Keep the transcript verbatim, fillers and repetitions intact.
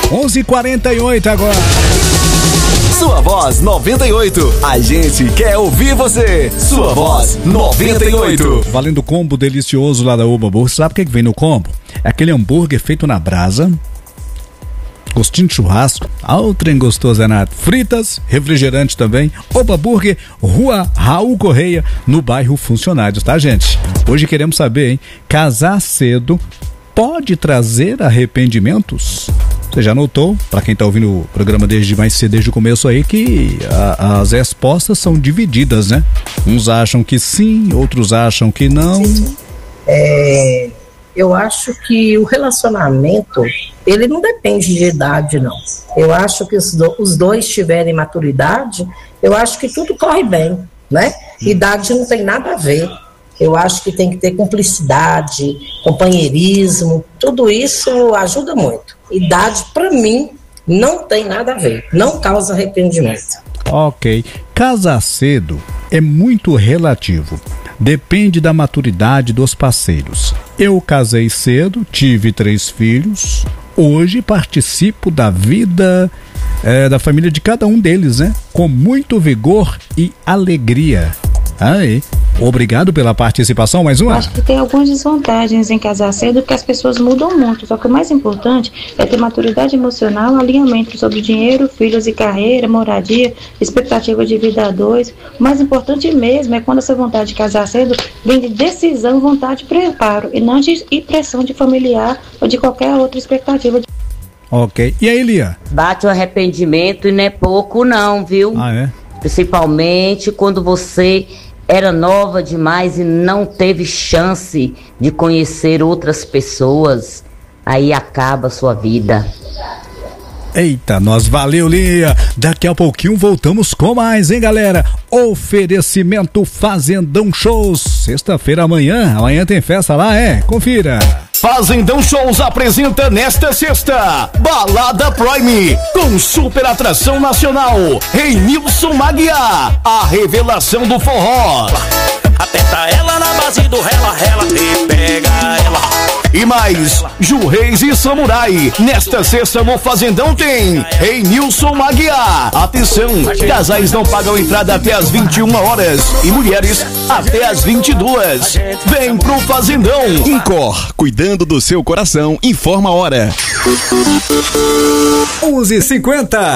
onze e quarenta e oito agora. Sua Voz noventa e oito. A gente quer ouvir você. Sua Voz noventa e oito. Valendo combo delicioso lá da Oba Burger. Sabe o que, que vem no combo? É aquele hambúrguer feito na brasa, gostinho de churrasco, ao trem gostoso, Renato. Fritas, refrigerante também. Oba Burger, Rua Raul Correia, no bairro Funcionários, tá, gente? Hoje queremos saber, hein? Casar cedo pode trazer arrependimentos? Você já notou, para quem tá ouvindo o programa desde mais cedo, desde o começo aí, que a, as respostas são divididas, né? Uns acham que sim, outros acham que não. É, eu acho que o relacionamento, ele não depende de idade, não. Eu acho que os, do, os dois tiverem maturidade, eu acho que tudo corre bem, né? Idade não tem nada a ver. Eu acho que tem que ter cumplicidade, companheirismo, tudo isso ajuda muito. Idade, para mim, não tem nada a ver, não causa arrependimento. Ok. Casar cedo é muito relativo. Depende da maturidade dos parceiros. Eu casei cedo, tive três filhos. Hoje participo da vida é, da família de cada um deles, né? Com muito vigor e alegria. Aí, obrigado pela participação, mais uma. Acho que tem algumas desvantagens em casar cedo, porque as pessoas mudam muito, só que o mais importante é ter maturidade emocional, alinhamento sobre dinheiro, filhos e carreira, moradia, expectativa de vida a dois. O mais importante mesmo é quando essa vontade de casar cedo vem de decisão, vontade e preparo, e não de pressão de familiar ou de qualquer outra expectativa. Ok. E aí, Lia? Bate o arrependimento e não é pouco não, viu? Ah, é? Principalmente quando você era nova demais e não teve chance de conhecer outras pessoas, aí acaba a sua vida. Eita, nós, valeu, Lia. Daqui a pouquinho voltamos com mais, hein, galera? Oferecimento Fazendão Shows. Sexta-feira amanhã, amanhã tem festa lá, é? Confira. Fazendão Shows apresenta nesta sexta Balada Prime, com super atração nacional, Reinilson Maguiar, a revelação do forró. Aperta ela na base do rela, rela e pega ela. E mais, Ju Reis e Samurai. Nesta sexta no Fazendão tem Reinilson Maguiar. Atenção, casais não pagam entrada até as vinte e uma horas e mulheres até as vinte e duas. Vem pro Fazendão. Incor, cuidando do seu coração, informa a hora. onze e cinquenta.